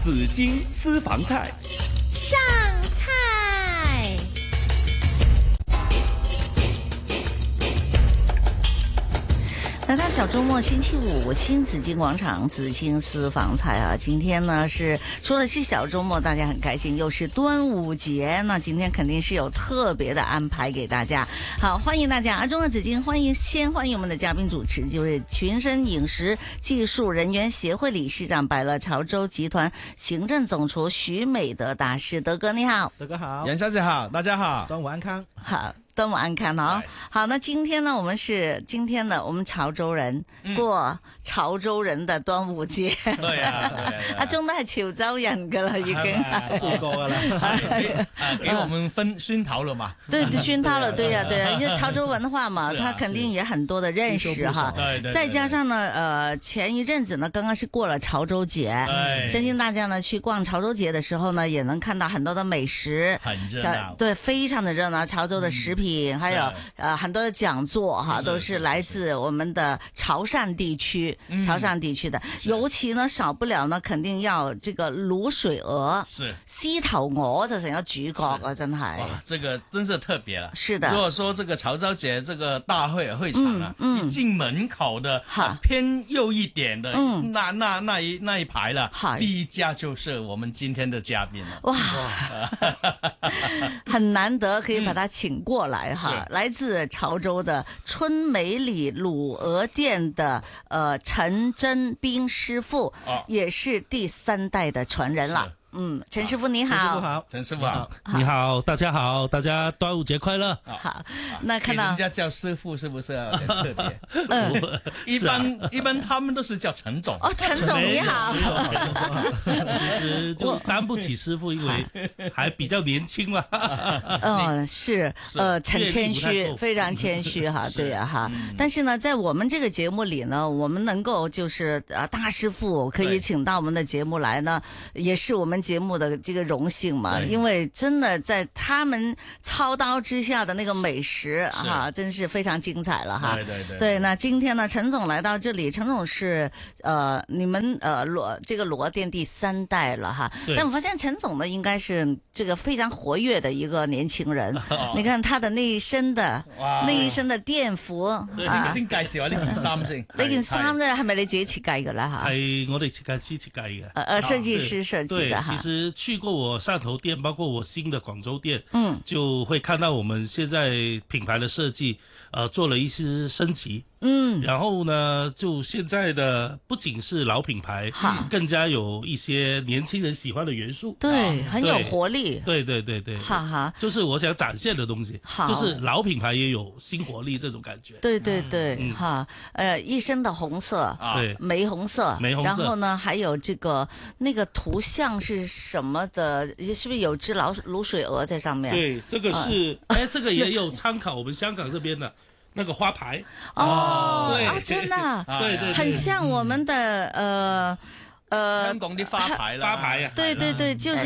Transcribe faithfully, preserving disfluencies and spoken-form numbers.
紫荆私房菜上菜。来到小周末星期五，新紫荆广场紫荆私房菜啊！今天呢是除了是小周末，大家很开心，又是端午节，那今天肯定是有特别的安排给大家。好，欢迎大家，阿中的紫荆，欢迎先欢迎我们的嘉宾主持，就是群生饮食技术人员协会理事长、百乐潮州集团行政总厨徐美德大师，德哥你好。 德哥好， 杨小姐好，大家好， 端午安康。 好。端午安康哦，好，那今天呢，我們是今天呢，我們潮州人過潮州人的端午節。 對啊， 阿中都係潮州人噶啦，已經係過過噶啦， 啊，給我們分熏陶了嘛？ 對，熏陶了，對呀、啊，對呀、啊，因為潮州文化嘛，他肯定也很多的認識哈。再加上呢，呃，前一陣子呢，剛剛是過了潮州節，相信大家呢去逛潮州節的時候呢，也能看到很多的美食， 很熱鬧， 對，非常的熱鬧，潮州的食品。嗯、還有呃很多的講座哈，都是來自我們的潮汕地區，潮汕地區的，尤其呢少不了呢，肯定要這個滷水鵝， 是獅頭鵝就成咗主角啊，真係， 哇，這個真是特別了。 是的， 如果說這個潮州節這個大會會場啊，嗯嗯、一進門口的、啊、偏右一點的，嗯、那那那一那一排了，第一家就是我們今天的嘉賓了。哇， 哇很難得可以把他請過來。來哈，來自潮州的春美里滷鵝店的呃陳真斌師傅，哦、也是第三代的傳人了。嗯，陳師傅你好， 陳師傅好， 陳師傅好， 你好，大家好，大家端午節快樂。 好，那看到人家叫師傅是不是有點特別？嗯，一般一般他們都是叫陳總。 哦，陳總你好。 其實就擔不起師傅，因為還比較年輕嘛。 嗯，是，呃，很謙虛，非常謙虛哈，對呀哈。但是呢，在我們這個節目裏呢，我們能夠就是啊大師傅可以請到我們的節目來呢，也是我們節目的這個榮幸嘛，因為真的在他們操刀之下的那個美食哈，真是非常精彩了哈。對對對。對，那今天呢，陳總來到這裏，陳總是呃你們呃羅這個羅店第三代了哈。但我發現陳總呢，應該是這個非常活躍的一個年輕人。你看他的那一身的那一身的店服。 先先介紹下呢件衫先。 呢件衫咧係咪你自己設計噶啦吓？ 係我哋設計師設計嘅。 呃呃，設計師設計的哈。 其實去過我汕頭店，包括我新的廣州店，嗯，就會看到我們現在品牌的設計，呃，做了一些升級，嗯，然後呢，就現在的不僅是老品牌，更加有一些年輕人喜歡的元素， 對，很有活力， 對對對對， 哈哈， 就是我想展現的東西，就是老品牌也有新活力這種感覺， 對對對，哈，呃，一身的紅色，對，玫紅色， 玫紅色， 然後呢，還有這個那個圖像是什麼的？是不是有隻老滷水鵝在上面？ 對，這個是，哎，這個也有參考我們香港這邊的那個花牌。 哦，啊，真的， 對對， 很像我們的，呃，呃， 香港啲花牌啦， 花牌啊， 對對對，就是。